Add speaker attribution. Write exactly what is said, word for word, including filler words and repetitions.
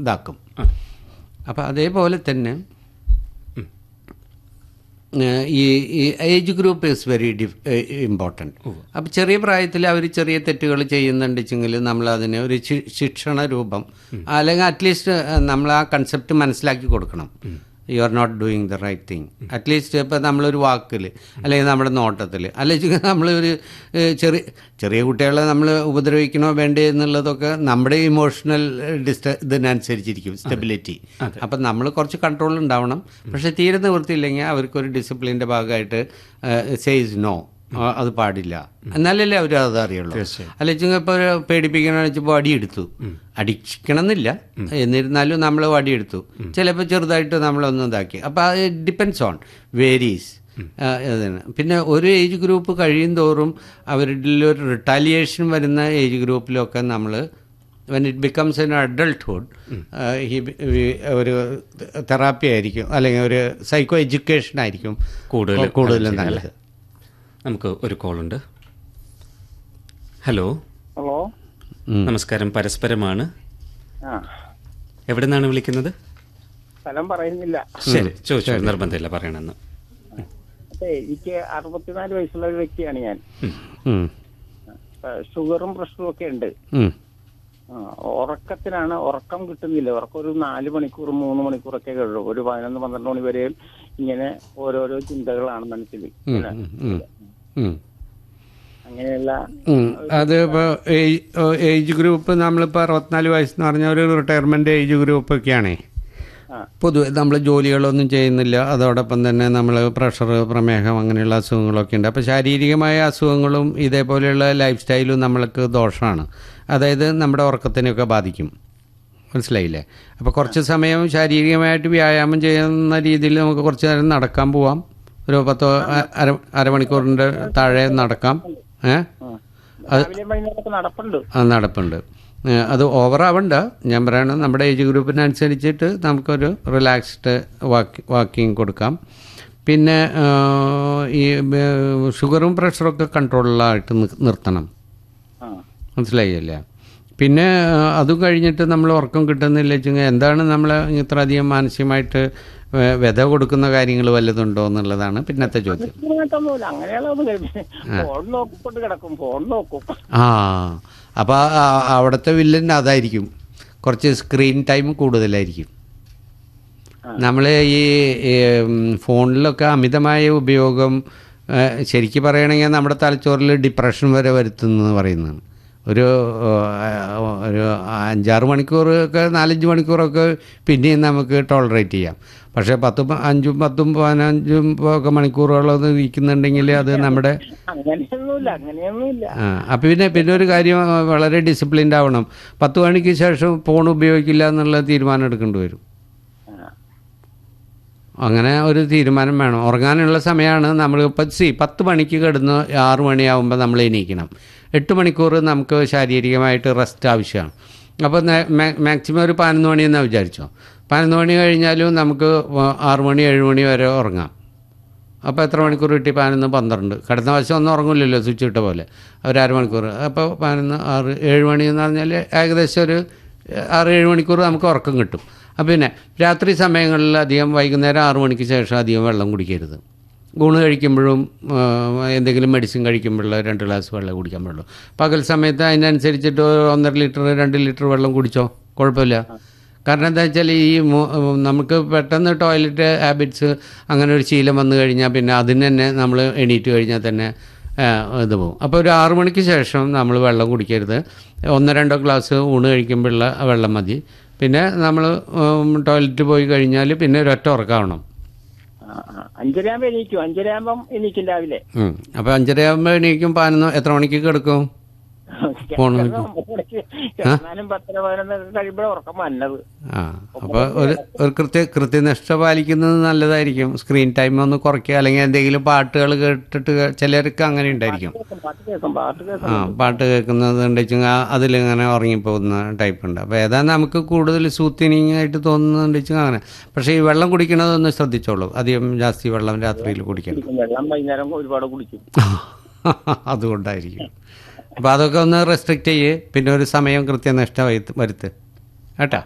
Speaker 1: ഇതാക്കും. അപ്പം അതേപോലെ തന്നെ ഈ ഈ age group is very D important. അപ്പം ചെറിയ പ്രായത്തിൽ അവർ ചെറിയ തെറ്റുകൾ ചെയ്യുന്നുണ്ടെങ്കിൽ നമ്മൾ അതിന് ഒരു ശിക്ഷണ രൂപം അല്ലെങ്കിൽ അറ്റ്ലീസ്റ്റ് നമ്മൾ ആ കൺസെപ്റ്റ് മനസ്സിലാക്കി കൊടുക്കണം. You are not doing the right thing. At least ഇപ്പോൾ നമ്മളൊരു വാക്കിൽ അല്ലെങ്കിൽ നമ്മുടെ നോട്ടത്തിൽ അല്ലെങ്കിൽ നമ്മളൊരു ചെറിയ ചെറിയ കുട്ടികളെ നമ്മൾ ഉപദ്രവിക്കണോ വേണ്ടേ എന്നുള്ളതൊക്കെ നമ്മുടെ ഇമോഷണൽ ഡിസ്റ്റ ഇതിനനുസരിച്ചിരിക്കും സ്റ്റെബിലിറ്റി. അപ്പം നമ്മൾ കുറച്ച് കൺട്രോൾ ഉണ്ടാവണം. പക്ഷേ തീരെ നിവൃത്തിയില്ലെങ്കിൽ അവർക്കൊരു ഡിസിപ്ലിൻ്റെ ഭാഗമായിട്ട് സേസ് നോ, അത് പാടില്ല, എന്നാലല്ലേ അവർ അത് അറിയുള്ളൂ. അല്ലെങ്കിൽ ഇപ്പോൾ പേടിപ്പിക്കണമെന്ന് വെച്ചപ്പോൾ അടിയെടുത്തു, അടിക്കണം എന്നില്ല, എന്നിരുന്നാലും നമ്മൾ വടിയെടുത്തു, ചിലപ്പോൾ ചെറുതായിട്ട് നമ്മളൊന്നും ഇതാക്കി. അപ്പോൾ അത് ഡിപ്പെൻഡ്സ് ഓൺ വേരീസ്. അതിന് പിന്നെ ഒരു ഏജ് ഗ്രൂപ്പ് കഴിയും തോറും അവരുടെ ഒരു റിട്ടാലിയേഷൻ വരുന്ന ഏജ് ഗ്രൂപ്പിലൊക്കെ നമ്മൾ when it becomes an adulthood ഒരു തെറാപ്പി ആയിരിക്കും അല്ലെങ്കിൽ ഒരു സൈക്കോ എഡ്യൂക്കേഷൻ ആയിരിക്കും കൂടുതൽ കൂടുതൽ നല്ലത്.
Speaker 2: നമുക്ക് ഒരു കോളുണ്ട്. ഹലോ
Speaker 3: ഹലോ
Speaker 2: നമസ്കാരം, പരസ്പരമാണ്. എവിടെ നിന്നാണ് വിളിക്കുന്നത്?
Speaker 3: സ്ഥലം പറയുന്നില്ല.
Speaker 2: ശരി, ചോദിച്ചോ, നിർബന്ധമില്ല പറയണമെന്ന്.
Speaker 3: അതെ, എനിക്ക് അറുപത്തിനാല് വയസ്സുള്ള ഒരു വ്യക്തിയാണ് ഞാൻ. ഷുഗറും പ്രഷറും ഒക്കെ ഉണ്ട്. ഉറക്കത്തിനാണ്, ഉറക്കം കിട്ടുന്നില്ല. ഉറക്കം ഒരു നാല് മണിക്കൂർ മൂന്ന് മണിക്കൂറൊക്കെ കഴിയും. ഒരു പതിനൊന്ന് പന്ത്രണ്ട് മണി വരെയും ഇങ്ങനെ ഓരോരോ ചിന്തകളാണ് മനസ്സിൽ. അങ്ങനെയുള്ള
Speaker 1: അത് ഇപ്പോൾ ഏജ് ഗ്രൂപ്പ് നമ്മളിപ്പോൾ അറുപത്തിനാല് വയസ്സെന്ന് പറഞ്ഞാൽ ഒരു റിട്ടയർമെൻറ്റ് ഏജ് ഗ്രൂപ്പൊക്കെയാണേ. പൊതുവെ നമ്മൾ ജോലികളൊന്നും ചെയ്യുന്നില്ല, അതോടൊപ്പം തന്നെ നമ്മൾ പ്രഷർ, പ്രമേഹം അങ്ങനെയുള്ള അസുഖങ്ങളൊക്കെ ഉണ്ട്. അപ്പോൾ ശാരീരികമായ അസുഖങ്ങളും ഇതേപോലെയുള്ള ലൈഫ് സ്റ്റൈലും നമ്മൾക്ക് ദോഷമാണ്. അതായത് നമ്മുടെ ഉറക്കത്തിനെയൊക്കെ ബാധിക്കും. മനസ്സിലായില്ലേ? അപ്പോൾ കുറച്ച് സമയം ശാരീരികമായിട്ട് വ്യായാമം ചെയ്യുന്ന രീതിയിൽ നമുക്ക് കുറച്ച് നേരം നടക്കാൻ പോവാം. ഒരു പത്തോ അര അരമണിക്കൂറിൻ്റെ താഴെ നടക്കാം. ഏഹ് അത് നടപ്പുണ്ട്. അത് ഓവറാവണ്ട. ഞാൻ പറയണത് നമ്മുടെ ഏജ് ഗ്രൂപ്പിനനുസരിച്ചിട്ട് നമുക്കൊരു റിലാക്സ്ഡ് വാക്ക് വാക്കിങ് കൊടുക്കാം. പിന്നെ ഈ ഷുഗറും പ്രഷറൊക്കെ കൺട്രോളിലായിട്ട് നിർത്തണം. മനസ്സിലായില്ലേ? പിന്നെ അതും കഴിഞ്ഞിട്ട് നമ്മൾ ഉറക്കം കിട്ടുന്നില്ല വെച്ചെങ്കിൽ എന്താണ് നമ്മൾ ഇത്ര അധികം മാനസികമായിട്ട് വിത കൊടുക്കുന്ന കാര്യങ്ങൾ വല്ലതുണ്ടോ എന്നുള്ളതാണ് പിന്നത്തെ ചോദ്യം. ആ അപ്പോൾ അവിടുത്തെ വില്ലൻ അതായിരിക്കും, കുറച്ച് സ്ക്രീൻ ടൈം കൂടുതലായിരിക്കും. നമ്മൾ ഈ ഫോണിലൊക്കെ അമിതമായ ഉപയോഗം ശരിക്കും പറയുകയാണെങ്കിൽ നമ്മുടെ തലച്ചോറിൽ ഡിപ്രഷൻ വരെ വരുത്തുന്നു പറയുന്നതാണ്. ഒരു ഒരു അഞ്ചാറ് മണിക്കൂറൊക്കെ നാലഞ്ച് മണിക്കൂറൊക്കെ പിന്നെയും നമുക്ക് ടോളറേറ്റ് ചെയ്യാം. പക്ഷേ പത്തും അഞ്ചും പത്തും പതിനഞ്ചും ഒക്കെ മണിക്കൂറുകളൊന്നും ഇരിക്കുന്നുണ്ടെങ്കിൽ അത് നമ്മുടെ ആ അപ്പം പിന്നെ പിന്നെ ഒരു കാര്യം വളരെ ഡിസിപ്ലിൻഡ് ആവണം. പത്ത് മണിക്ക് ശേഷം ഫോൺ ഉപയോഗിക്കില്ല എന്നുള്ള തീരുമാനം എടുക്കേണ്ടി വരും. അങ്ങനെ ഒരു തീരുമാനം വേണം. ഉറങ്ങാനുള്ള സമയമാണ് നമ്മൾ ഇപ്പം സി പത്ത് മണിക്ക് കിടന്ന് ആറ് മണിയാകുമ്പോൾ നമ്മൾ എണീക്കണം. എട്ട് മണിക്കൂർ നമുക്ക് ശാരീരികമായിട്ട് റെസ്റ്റ് ആവശ്യമാണ്. അപ്പോൾ മാക്സിമം ഒരു പതിനൊന്ന് മണിയെന്ന് വിചാരിച്ചോ. പതിനൊന്ന് മണി കഴിഞ്ഞാലും നമുക്ക് ആറ് മണി ഏഴ് മണി വരെ ഉറങ്ങാം. അപ്പോൾ എത്ര മണിക്കൂർ കിട്ടി? പതിനൊന്ന് പന്ത്രണ്ട്. കിടന്ന വശം ഒന്നും ഉറങ്ങില്ലല്ലോ, സ്വിച്ച് ഇട്ട പോലെ. ഒരു അരമണിക്കൂർ. അപ്പോൾ പതിനൊന്ന് ആറ് ഏഴ് മണി എന്ന് പറഞ്ഞാൽ ഏകദേശം ഒരു ആറ് ഏഴ് മണിക്കൂർ നമുക്ക് ഉറക്കം കിട്ടും. അപ്പം പിന്നെ രാത്രി സമയങ്ങളിൽ അധികം വൈകുന്നേരം ആറു മണിക്ക് ശേഷം അധികം വെള്ളം കുടിക്കരുത്. ഊണ് കഴിക്കുമ്പോഴും എന്തെങ്കിലും മെഡിസിൻ കഴിക്കുമ്പോഴുള്ള രണ്ട് ഗ്ലാസ് വെള്ളം കുടിക്കാൻ പാടുള്ളൂ. പകൽ സമയത്ത് അതിനനുസരിച്ചിട്ട് ഒന്നര ലിറ്റർ രണ്ട് ലിറ്റർ വെള്ളം കുടിച്ചോ, കുഴപ്പമില്ല. കാരണം എന്താ വെച്ചാൽ ഈ നമുക്ക് പെട്ടെന്ന് ടോയ്ലറ്റ് ഹാബിറ്റ്സ് അങ്ങനെ ഒരു ശീലം വന്നു കഴിഞ്ഞാൽ പിന്നെ അതിന് തന്നെ നമ്മൾ എണീറ്റ് കഴിഞ്ഞാൽ തന്നെ ഇത് പോകും. അപ്പോൾ ഒരു ആറു മണിക്ക് ശേഷം നമ്മൾ വെള്ളം കുടിക്കരുത്. ഒന്നോ രണ്ടോ ഗ്ലാസ് ഊണ് കഴിക്കുമ്പോഴുള്ള വെള്ളം മതി. പിന്നെ നമ്മൾ ടോയ്ലറ്റ് പോയി കഴിഞ്ഞാൽ പിന്നെ ഒരൊറ്റ ഉറക്കാവണം.
Speaker 3: അഞ്ചരയാകുമ്പോൾ എണീക്കും. അഞ്ചരയാകുമ്പം എണീക്കും രാവിലെ.
Speaker 1: അപ്പോൾ അഞ്ചരയാകുമ്പോൾ എണീക്കും. പതിനൊന്ന് എത്ര മണിക്ക് കിടക്കും? ഫോൺ ആ അപ്പോൾ ഒരു ഒരു കൃത്യ കൃത്യനിഷ്ഠ പാലിക്കുന്നത് നല്ലതായിരിക്കും. സ്ക്രീൻ ടൈം ഒന്ന് കുറയ്ക്കുക, അല്ലെങ്കിൽ എന്തെങ്കിലും പാട്ടുകൾ കേട്ടിട്ട് ചിലർക്ക് അങ്ങനെ ഉണ്ടായിരിക്കും. ആ പാട്ട് കേൾക്കുന്നത് ഉണ്ടെങ്കിൽ അതിലിങ്ങനെ ഉറങ്ങിപ്പോകുന്ന ടൈപ്പ് ഉണ്ട്. അപ്പോൾ ഏതാ നമുക്ക് കൂടുതൽ സൂത്തിനിങ് ആയിട്ട് തോന്നുന്നുണ്ടെങ്കിൽ അങ്ങനെ. പക്ഷേ ഈ വെള്ളം കുടിക്കണതൊന്ന് ശ്രദ്ധിച്ചോളൂ. അധികം ജാസ്തി വെള്ളം രാത്രിയിൽ കുടിക്കണം. അതുകൊണ്ടായിരിക്കും. അപ്പോൾ അതൊക്കെ ഒന്ന് റെസ്ട്രിക്റ്റ് ചെയ്യേ. പിന്നെ ഒരു സമയം കൃത്യനിഷ്ഠ വരുത്ത് കേട്ടോ.